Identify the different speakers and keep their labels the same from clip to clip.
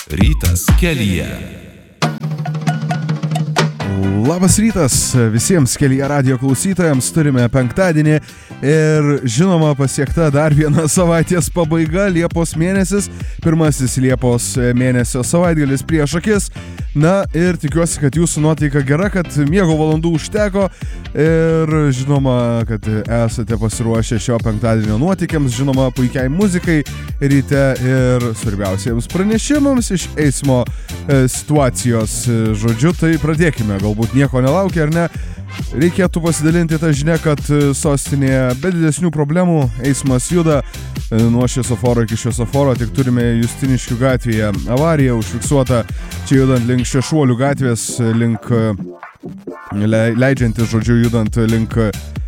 Speaker 1: Rytas kelyje.
Speaker 2: Labas rytas visiems kelyje radijo klausytojams, turime penktadienį ir žinoma pasiekta dar viena savaitės pabaiga, Liepos mėnesis, pirmasis Liepos mėnesio savaitgalis prieš akis. Na ir tikiuosi, kad jūsų nuotaika gera, kad miego valandų užteko ir žinoma, kad esate pasiruošę šio penktadienio nuotykiams, žinoma, puikiai muzikai ryte ir svarbiausiems pranešimams iš eismo situacijos. Žodžiu, tai pradėkime, galbūt nieko nelaukia ar ne. Reikėtų pasidalinti tą žinią, kad sostinėje be didesnių problemų eismas juda nuo šviesoforo iki šviesoforo, tik turime Justiniškių gatvėje avariją užfiksuota čia judant link Šešuolių gatvės, link leidžiantis, žodžiu, judant link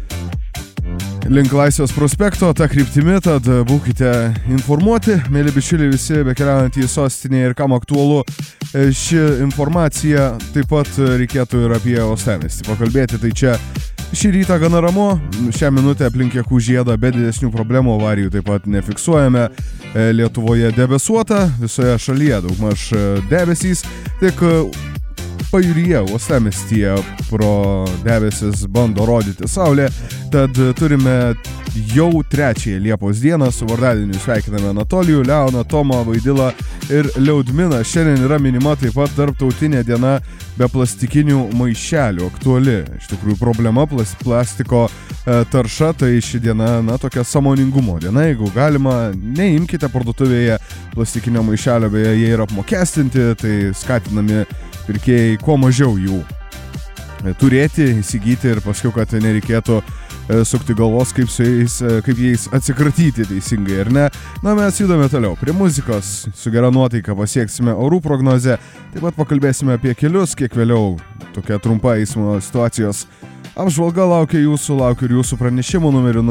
Speaker 2: Laisvės prospekto, tą kryptimį, tad būkite informuoti, mėly bičiuliai visi bekeliaujant į sostinę ir kam aktualu ši informacija, taip pat reikėtų ir apie Uostamiestį pakalbėti, tai čia šį rytą gana ramu, šią minutę aplink Jakų žiedą be didesnių problemų, avarijų taip pat nefiksuojame, Lietuvoje debesuota, visoje šalyje daugmaž debesys, tik pajūryje, Uostamiestyje pro debesis bando rodyti saulė, tad turime jau 3 Liepos dieną, su vardadieniu sveikiname Anatolijų, Leoną, Tomą, Vaidilą ir Liaudminą. Šiandien yra minima taip pat tarptautinė diena be plastikinių maišelių, aktuali. Iš tikrųjų problema plastiko tarša, tai ši diena, tokia sąmoningumo diena, jeigu galima, neimkite parduotuvėje plastikinio maišelio, beje, jie yra apmokestinti, tai skatinami pirkėjai kuo mažiau jų turėti, įsigyti ir paskui, kad nereikėtų sukti galvos, kaip jais atsikratyti teisingai, ar ne? Na, mes judame toliau. Prie muzikos su gera nuotaika pasieksime orų prognozę, taip pat pakalbėsime apie kelius, kiek vėliau tokia trumpa eismo situacijos apžvalga laukia ir jūsų pranešimų numeriu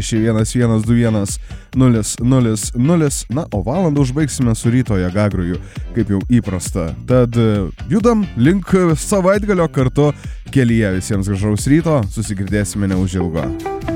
Speaker 2: 0611210000. Na, o valandą užbaigsime su Ryto Jagagrųjų, kaip jau įprasta. Tad judam link savaitgalio kartu kelyje. Visiems gražaus ryto, susigirdėsime neužilgo.